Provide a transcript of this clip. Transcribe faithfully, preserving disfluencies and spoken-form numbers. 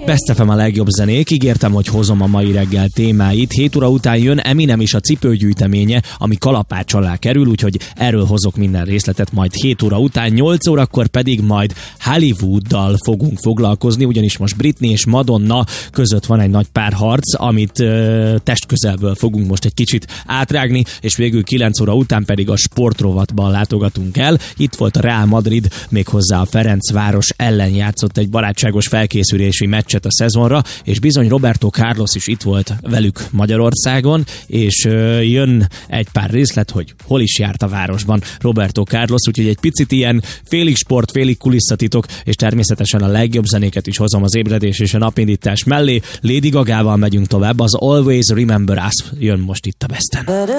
Best ef em a legjobb zenék, ígértem, hogy hozom a mai reggel témáit. hét óra után jön Eminem is a cipőgyűjteménye, ami kalapács alá kerül, úgyhogy erről hozok minden részletet majd hét óra után. nyolc órakor pedig majd Hollywooddal fogunk foglalkozni, ugyanis most Britney és Madonna között van egy nagy párharc, amit ö, testközelből fogunk most egy kicsit átrágni, és végül kilenc óra után pedig a sportrovatban látogatunk el. Itt volt a Real Madrid, méghozzá a Ferencváros ellen játszott egy barátságos felkészülési meccset a szezonra, és bizony Roberto Carlos is itt volt velük Magyarországon, és ö, jön egy pár részlet, hogy hol is járt a városban Roberto Carlos, úgyhogy egy picit ilyen félig sport, félig kulisszatitok, és természetesen a legjobb zenéket is hozom az ébredés és a napindítás mellé. Lady Gagával megyünk tovább, az Always Remember Us jön most itt a Besten.